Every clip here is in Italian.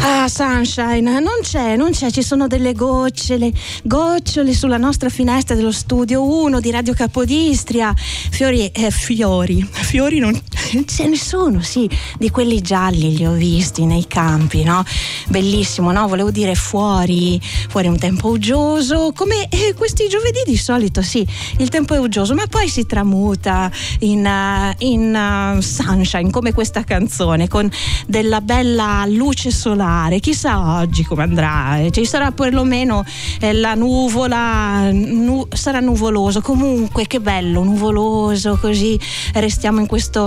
Ah, Sunshine, non c'è, ci sono delle gocciole sulla nostra finestra dello studio 1 di Radio Capodistria. Fiori non ce ne sono, sì, di quelli gialli li ho visti nei campi, no? Bellissimo, no? Volevo dire fuori un tempo uggioso, come questi giovedì di solito, sì, il tempo è uggioso, ma poi si tramuta in sunshine, come questa canzone, con della bella luce solare. Chissà oggi come andrà, ci sarà perlomeno la nuvola, sarà nuvoloso, comunque che bello, nuvoloso, così restiamo in questa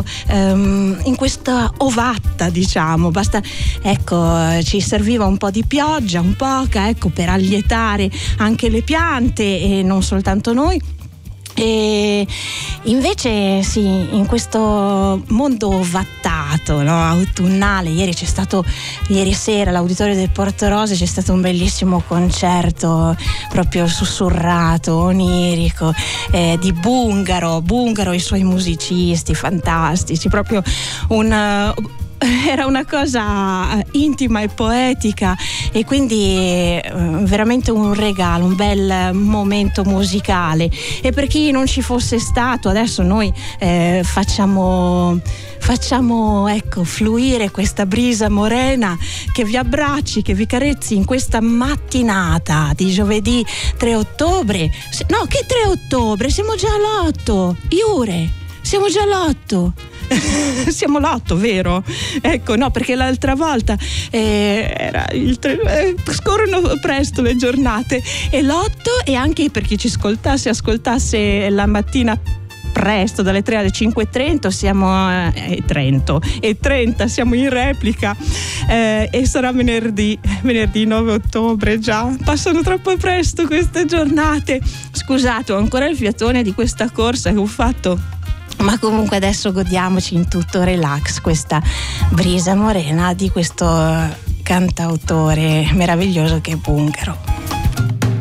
ovatta, diciamo. Basta, ecco, ci serviva un po' di pioggia, un poca, ecco, per allietare anche le piante e non soltanto noi. E invece sì, in questo mondo vattato, no, autunnale, ieri sera all'Auditorio del Porto Rose c'è stato un bellissimo concerto proprio sussurrato, onirico, di Bungaro e i suoi musicisti fantastici, proprio era una cosa intima e poetica, e quindi veramente un regalo, un bel momento musicale. E per chi non ci fosse stato, adesso noi facciamo ecco fluire questa brisa morena che vi abbracci, che vi carezzi in questa mattinata di giovedì 3 ottobre. No, che 3 ottobre? Siamo già all'8, Iure, siamo già all'8. Siamo l'8, vero? Ecco, no, perché l'altra volta era scorrono presto le giornate, e l'8, e anche per chi ci ascoltasse la mattina presto dalle 3 alle 5:30 siamo e 30 siamo in replica, e sarà venerdì 9 ottobre. Già passano troppo presto queste giornate. Scusate, ho ancora il fiatone di questa corsa che ho fatto, ma comunque adesso godiamoci in tutto relax questa brisa morena di questo cantautore meraviglioso che è Bungaro.